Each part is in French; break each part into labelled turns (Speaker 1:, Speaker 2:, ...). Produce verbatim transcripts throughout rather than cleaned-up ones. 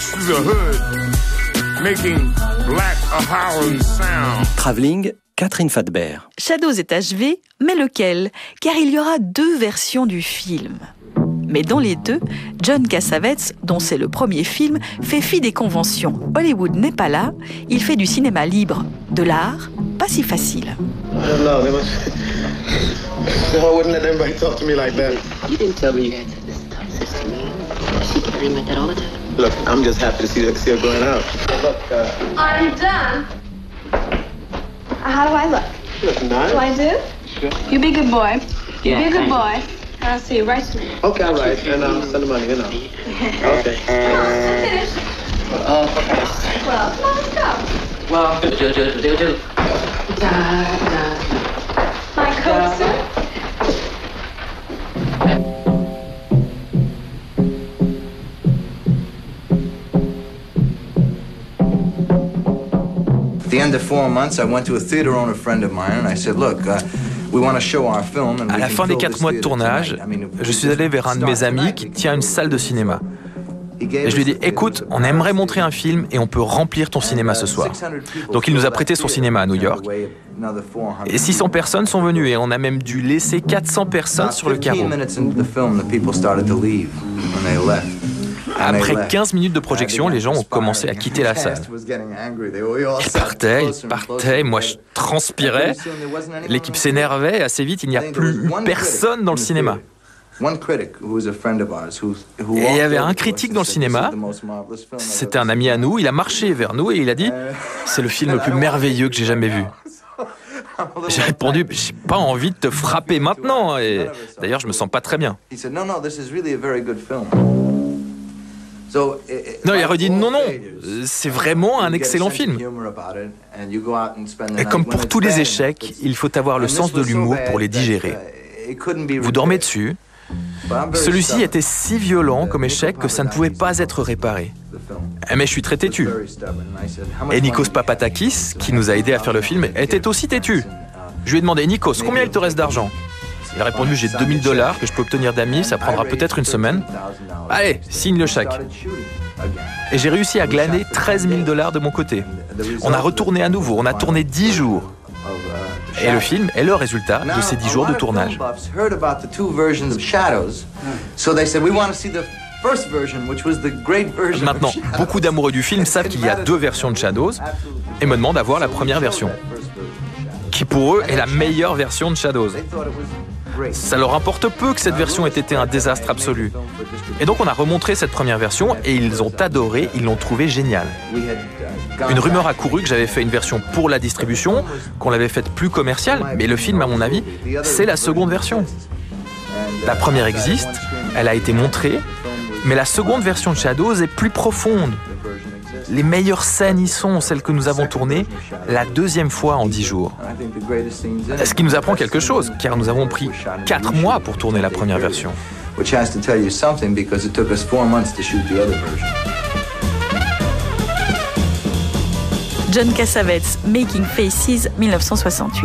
Speaker 1: through the hood, making black a howling sound.
Speaker 2: Travelling, Catherine Fadbert.
Speaker 3: Shadows est achevé, mais lequel ? Car il y aura deux versions du film. Mais dans les deux, John Cassavetes, dont c'est le premier film, fait fi des conventions. Hollywood n'est pas là, il fait du cinéma libre, de l'art, pas si facile.
Speaker 4: I don't know, they must... I wouldn't let anybody talk to me like that.
Speaker 5: You didn't tell me you had this toxicity to me. You see Catherine like that all the time.
Speaker 4: Look, I'm just happy to see her, see her going out. Look, uh...
Speaker 6: I'm done. How do I look?
Speaker 4: You look nice.
Speaker 6: Do I do?
Speaker 4: Sure.
Speaker 6: You be a good boy. You
Speaker 5: Yeah,
Speaker 6: be a good
Speaker 5: thank
Speaker 6: boy. I'll see you right soon.
Speaker 4: Okay, all right, and I'll send the money, you know. Okay.
Speaker 6: Come on, finish.
Speaker 5: Oh, okay.
Speaker 6: Well, come on, let's go.
Speaker 5: Well, do, do, do, do, do. Da, da,
Speaker 6: My coat, sir.
Speaker 7: At the end of four months, I went to a theater owner friend of mine and I said, look, uh, we want to show our film. And
Speaker 8: À
Speaker 7: we
Speaker 8: la
Speaker 7: can
Speaker 8: fin des
Speaker 7: fill
Speaker 8: quatre
Speaker 7: this
Speaker 8: mois de
Speaker 7: theater
Speaker 8: tournage,
Speaker 7: tonight. I mean,
Speaker 8: je suis allé vers un de mes amis qui tient une salle de cinéma. Et je lui ai dit, écoute, on aimerait montrer un film et on peut remplir ton cinéma ce soir. Donc il nous a prêté son cinéma à New York. Et six cents personnes sont venues et on a même dû laisser quatre cents personnes sur le carreau. Après quinze minutes de projection, les gens ont commencé à quitter la salle. Ils partaient, ils partaient, moi je transpirais. L'équipe s'énervait et assez vite, il n'y a plus eu personne dans le cinéma. Et il y avait un critique dans le cinéma, c'était un ami à nous, il a marché vers nous et il a dit « C'est le film le plus merveilleux que j'ai jamais vu ». J'ai répondu « J'ai pas envie de te frapper maintenant » et d'ailleurs je me sens pas très bien. Non, il a redit « Non, non, c'est vraiment un excellent film ». Et comme pour tous les échecs, il faut avoir le sens de l'humour pour les digérer. Vous dormez dessus. Celui-ci était si violent comme échec que ça ne pouvait pas être réparé. Mais je suis très têtu. Et Nikos Papatakis, qui nous a aidés à faire le film, était aussi têtu. Je lui ai demandé, Nikos, combien il te reste d'argent ? Il a répondu, j'ai deux mille dollars que je peux obtenir d'amis, ça prendra peut-être une semaine. Allez, signe le chèque. Et j'ai réussi à glaner treize mille dollars de mon côté. On a retourné à nouveau, on a tourné dix jours. Et le film est le résultat de ces dix jours de tournage. Maintenant, beaucoup d'amoureux du film savent qu'il y a deux versions de Shadows et me demandent à voir la première version, qui pour eux est la meilleure version de Shadows. Ça leur importe peu que cette version ait été un désastre absolu. Et donc on a remontré cette première version et ils ont adoré, ils l'ont trouvée géniale. Une rumeur a couru que j'avais fait une version pour la distribution, qu'on l'avait faite plus commerciale, mais le film, à mon avis, c'est la seconde version. La première existe, elle a été montrée, mais la seconde version de Shadows est plus profonde. Les meilleures scènes y sont, celles que nous avons tournées la deuxième fois en dix jours. Ce qui nous apprend quelque chose, car nous avons pris quatre mois pour tourner la première version.
Speaker 3: John Cassavetes, Making Faces, dix-neuf cent soixante-huit.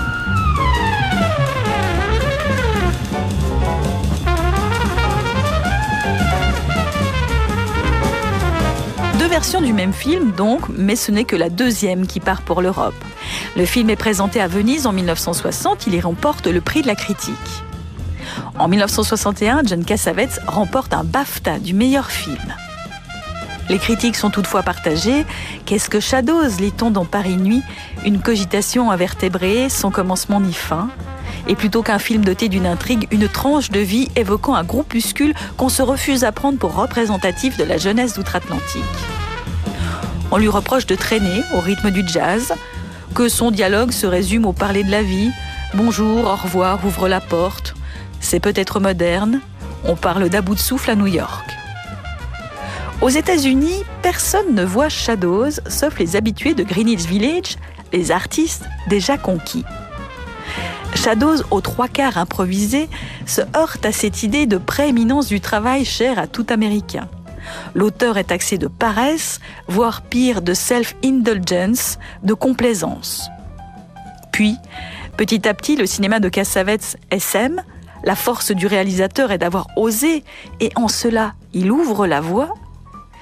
Speaker 3: Deux versions du même film, donc, mais ce n'est que la deuxième qui part pour l'Europe. Le film est présenté à Venise en dix-neuf cent soixante, il y remporte le prix de la critique. En dix-neuf cent soixante et un, John Cassavetes remporte un BAFTA du meilleur film. Les critiques sont toutefois partagées. Qu'est-ce que Shadows, lit-on dans Paris Nuit ? Une cogitation invertébrée, sans commencement ni fin. Et plutôt qu'un film doté d'une intrigue, une tranche de vie évoquant un groupuscule qu'on se refuse à prendre pour représentatif de la jeunesse d'outre-Atlantique. On lui reproche de traîner au rythme du jazz, que son dialogue se résume au parler de la vie. Bonjour, au revoir, ouvre la porte. C'est peut-être moderne. On parle d'à bout de souffle à New York. Aux États-Unis, personne ne voit Shadows, sauf les habitués de Greenwich Village, les artistes déjà conquis. Shadows, aux trois quarts improvisé, se heurte à cette idée de prééminence du travail chère à tout Américain. L'auteur est taxé de paresse, voire pire de self-indulgence, de complaisance. Puis, petit à petit, le cinéma de Cassavetes essaime. La force du réalisateur est d'avoir osé, et en cela, il ouvre la voie.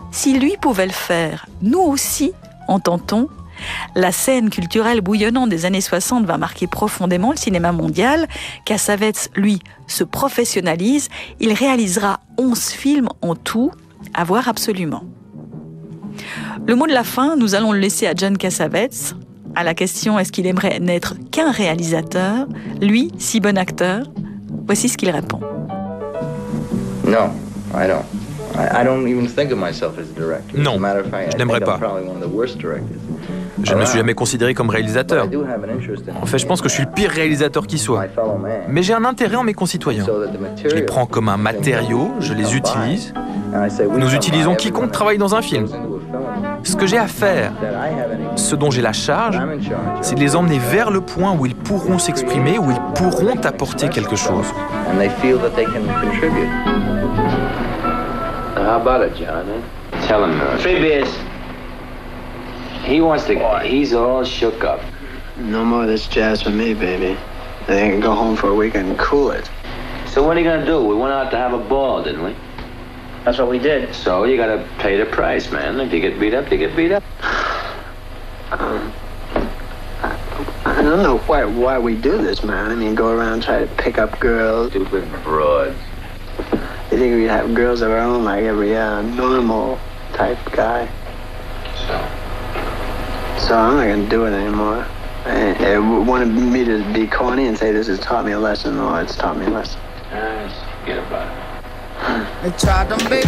Speaker 3: Si lui pouvait le faire, nous aussi, entend-on ? La scène culturelle bouillonnante des années soixante va marquer profondément le cinéma mondial. Cassavetes, lui, se professionnalise. Il réalisera onze films en tout, à voir absolument. Le mot de la fin, nous allons le laisser à John Cassavetes. À la question « Est-ce qu'il aimerait n'être qu'un réalisateur ?» Lui, si bon acteur, voici ce qu'il répond.
Speaker 7: No, I don't. I, I don't even think of myself as a director.
Speaker 8: Non,
Speaker 7: As a matter of fact,
Speaker 8: je n'aimerais
Speaker 7: I think
Speaker 8: pas.
Speaker 7: I'm probably one of the worst directors.
Speaker 8: Je ne me suis jamais considéré comme réalisateur.
Speaker 7: But I do have an interest in
Speaker 8: En fait, je pense que je suis le pire réalisateur qui soit.
Speaker 7: my fellow man.
Speaker 8: Mais j'ai un intérêt en mes concitoyens.
Speaker 7: So that the
Speaker 8: Je les
Speaker 7: material
Speaker 8: prends comme un matériau, je les utilise.
Speaker 7: And I say, we
Speaker 8: Nous
Speaker 7: come
Speaker 8: utilisons
Speaker 7: by
Speaker 8: quiconque
Speaker 7: everyone
Speaker 8: travaille dans un
Speaker 7: that
Speaker 8: film.
Speaker 7: goes into a film
Speaker 8: Ce que j'ai à faire,
Speaker 7: that I have any-
Speaker 8: ce dont j'ai la charge,
Speaker 7: I'm in charge
Speaker 8: c'est
Speaker 7: of.
Speaker 8: de les emmener vers le point où ils pourront s'exprimer, où ils pourront apporter quelque chose.
Speaker 7: And they feel that they can contribute.
Speaker 9: How about it, John? Eh? Tell him. Uh,
Speaker 4: Three beers.
Speaker 9: he wants to. He's all shook up.
Speaker 4: No more of this jazz for me, baby. They can go home for a week and cool it.
Speaker 9: So what are you gonna do? We went out to have a ball, didn't we?
Speaker 4: That's what we did.
Speaker 9: So you gotta pay the price, man. If you get beat up, you get beat up.
Speaker 4: Um, I, I don't know why why we do this, man. I mean, go around try to pick up girls.
Speaker 9: Stupid broad.
Speaker 4: You think we'd have girls of our own like every uh, normal type guy?
Speaker 9: So.
Speaker 4: So I'm not gonna do it anymore. And they wanted me to be corny and say this has taught me a lesson. Oh, it's taught me a lesson.
Speaker 9: Uh, forget about it.
Speaker 10: They tried to make